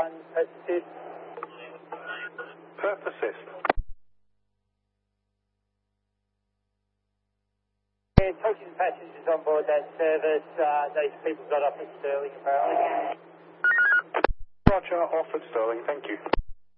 1, press assist. Perth assist. Yeah, talking to passengers on board that service, those people got off at Stirling apparently. Roger, off at Stirling, thank you.